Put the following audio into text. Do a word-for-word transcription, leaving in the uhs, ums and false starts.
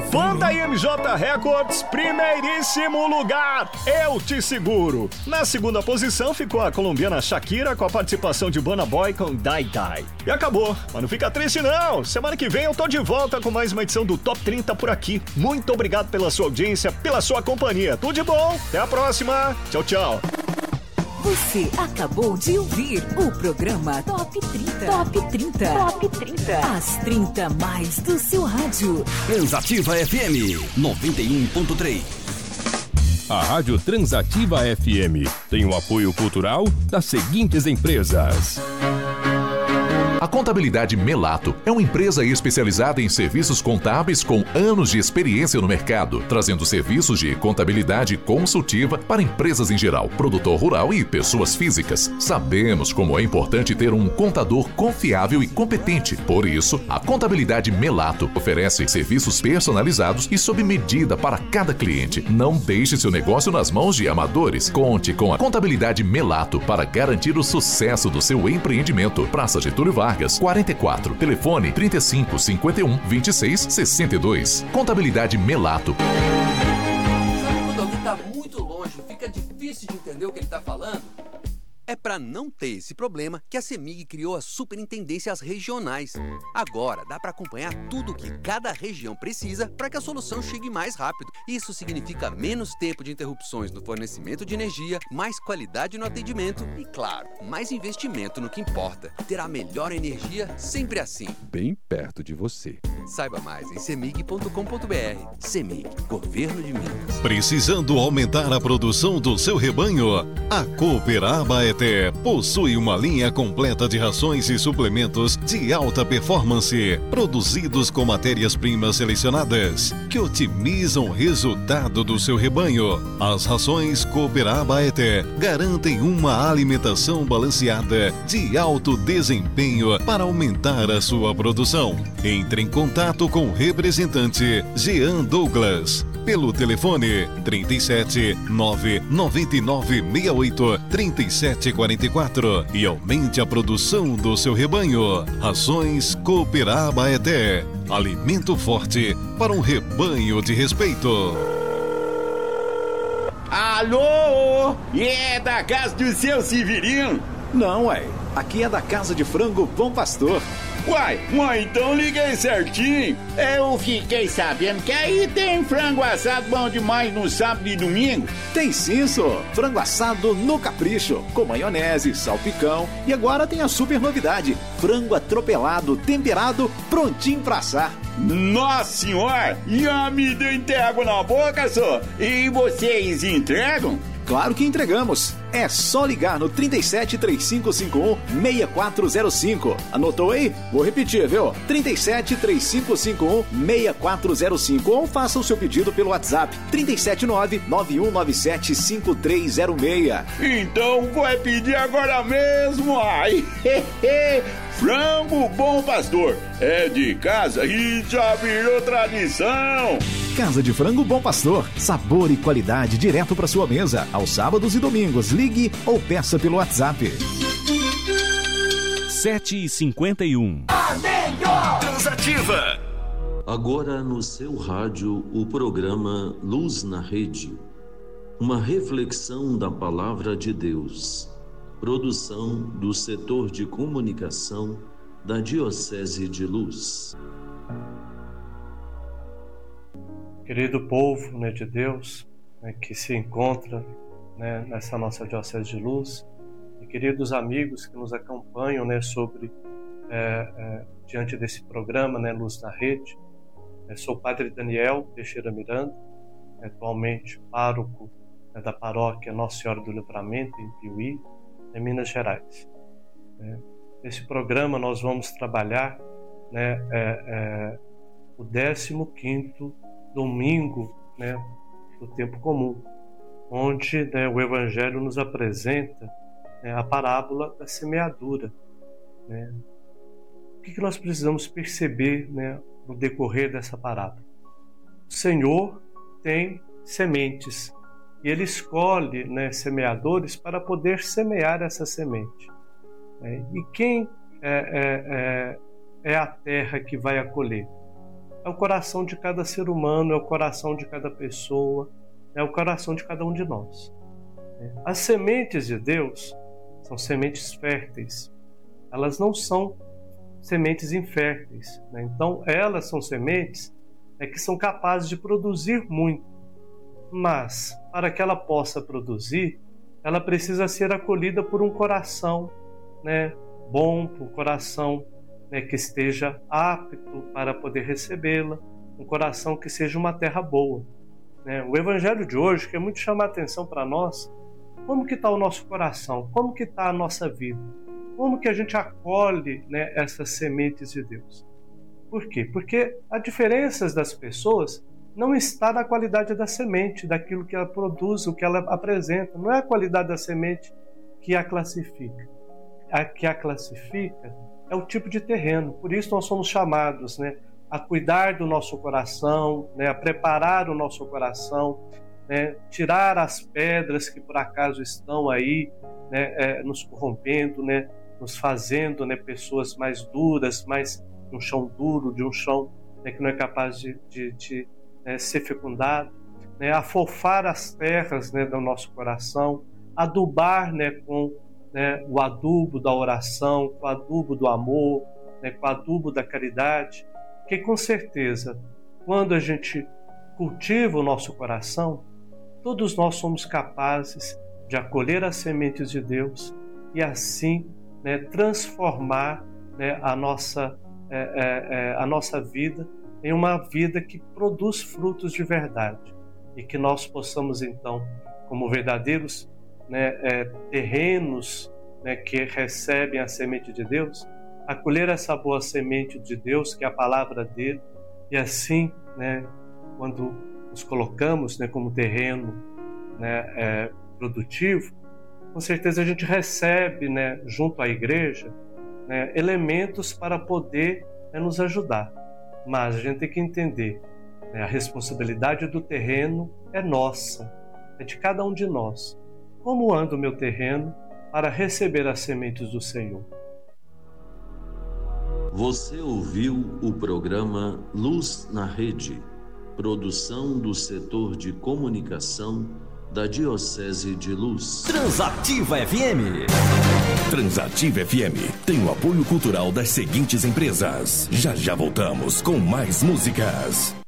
Banda M J Records, primeiríssimo lugar, Eu Te Seguro. Na segunda posição ficou a colombiana Shakira com a participação de Burna Boy com Die Die. E acabou, mas não fica triste não. Semana que vem eu tô de volta com mais uma edição do Top trinta por aqui. Muito obrigado pela sua audiência, pela sua companhia. Tudo de bom, até a próxima. Tchau, tchau. Você acabou de ouvir o programa Top trinta. Top trinta. Top trinta. As trinta mais do seu rádio. Transativa F M noventa e um ponto três. A Rádio Transativa F M tem o apoio cultural das seguintes empresas. A Contabilidade Melato é uma empresa especializada em serviços contábeis com anos de experiência no mercado, trazendo serviços de contabilidade consultiva para empresas em geral, produtor rural e pessoas físicas. Sabemos como é importante ter um contador confiável e competente. Por isso, a Contabilidade Melato oferece serviços personalizados e sob medida para cada cliente. Não deixe seu negócio nas mãos de amadores. Conte com a Contabilidade Melato para garantir o sucesso do seu empreendimento. Praça Getúlio Vargas, quarenta e quatro, telefone trinta e cinco, cinquenta e um, vinte e seis, sessenta e dois. Contabilidade Melato. Sabe quando alguém está muito longe, fica difícil de entender o que ele está falando? É para não ter esse problema que a CEMIG criou as superintendências regionais. Agora dá para acompanhar tudo o que cada região precisa para que a solução chegue mais rápido. Isso significa menos tempo de interrupções no fornecimento de energia, mais qualidade no atendimento e, claro, mais investimento no que importa. Ter a melhor energia sempre assim. Bem perto de você. Saiba mais em cemig ponto com ponto br. CEMIG, Governo de Minas. Precisando aumentar a produção do seu rebanho? A Cooperaba é possui uma linha completa de rações e suplementos de alta performance, produzidos com matérias-primas selecionadas, que otimizam o resultado do seu rebanho. As rações Cooperaba Eté garantem uma alimentação balanceada de alto desempenho para aumentar a sua produção. Entre em contato com o representante Jean Douglas pelo telefone trinta e sete, nove nove nove seis oito, trinta e sete quarenta e quatro e aumente a produção do seu rebanho. Rações Cooperaba Eté. Alimento forte para um rebanho de respeito. Alô? É da casa do seu Severino? Não, ué. Aqui é da Casa de Frango Bom Pastor. Uai, uai, então liguei certinho. Eu fiquei sabendo que aí tem frango assado bom demais no sábado e domingo. Tem sim, só. Frango assado no capricho, com maionese, salpicão e agora tem a super novidade: frango atropelado, temperado, prontinho pra assar. Nossa senhora, já me deu até água na boca, só. E vocês entregam? Claro que entregamos. É só ligar no trinta e sete, trinta e cinco cinquenta e um, seis quatro zero cinco. Anotou aí? Vou repetir, viu? trinta e sete, trinta e cinco cinquenta e um, seis quatro zero cinco ou faça o seu pedido pelo WhatsApp trinta e sete nove, nove um nove sete, cinco três zero seis. Então vai pedir agora mesmo, ai. Frango Bom Pastor é de casa e já virou tradição. Casa de Frango Bom Pastor, sabor e qualidade direto para sua mesa, aos sábados e domingos. Ligue ou peça pelo WhatsApp. sete e cinquenta e um. A melhor Transativa. Agora no seu rádio, o programa Luz na Rede. Uma reflexão da Palavra de Deus. Produção do setor de comunicação da Diocese de Luz. Querido povo, né, de Deus, né, que se encontra, né, nessa nossa Diocese de Luz, e queridos amigos que nos acompanham, né, sobre, é, é, diante desse programa, né, Luz na Rede. Eu sou o Padre Daniel Teixeira Miranda, atualmente pároco, né, da paróquia Nossa Senhora do Livramento, em Piuí, em Minas Gerais. Nesse programa nós vamos trabalhar, né, é, é, o décimo quinto domingo, né, do tempo comum, onde, né, o Evangelho nos apresenta, né, a parábola da semeadura. Né? O que, que nós precisamos perceber, né, no decorrer dessa parábola? O Senhor tem sementes e Ele escolhe, né, semeadores para poder semear essa semente. Né? E quem é, é, é, é a terra que vai acolher? é o coração de cada ser humano, é o coração de cada pessoa, é o coração de cada um de nós. As sementes de Deus são sementes férteis, elas não são sementes inférteis, né? Então elas são sementes é, que são capazes de produzir muito, mas para que ela possa produzir, ela precisa ser acolhida por um coração, né, bom, por um coração, né, que esteja apto para poder recebê-la, um coração que seja uma terra boa, né? O evangelho de hoje quer muito chamar a atenção para nós, como que está o nosso coração, como que está a nossa vida, como que a gente acolhe, né, essas sementes de Deus. Por quê? Porque a diferença das pessoas não está na qualidade da semente, daquilo que ela produz, o que ela apresenta. Não é a qualidade da semente que a classifica. A que a classifica é o tipo de terreno. Por isso nós somos chamados, né, a cuidar do nosso coração, né, a preparar o nosso coração, né, tirar as pedras que por acaso estão aí, né, é, nos corrompendo, né, nos fazendo, né, pessoas mais duras, mais de um chão duro, de um chão, né, que não é capaz de, de, de né, ser fecundado, né, afofar as terras, né, do nosso coração, adubar, né, com, né, o adubo da oração, com o adubo do amor, né, com o adubo da caridade, que com certeza, quando a gente cultiva o nosso coração, todos nós somos capazes de acolher as sementes de Deus e assim, né, transformar, né, a nossa, é, é, é, a nossa vida em uma vida que produz frutos de verdade e que nós possamos então, como verdadeiros, né, é, terrenos, né, que recebem a semente de Deus, acolher essa boa semente de Deus, que é a palavra dele, e assim, né, quando nos colocamos, né, como terreno, né, é, produtivo, com certeza a gente recebe, né, junto à igreja, né, elementos para poder, né, nos ajudar. Mas a gente tem que entender, né, a responsabilidade do terreno é nossa, é de cada um de nós. Como anda o meu terreno para receber as sementes do Senhor? Você ouviu o programa Luz na Rede, produção do setor de comunicação da Diocese de Luz. Transativa F M. Transativa F M tem o apoio cultural das seguintes empresas. Já já voltamos com mais músicas.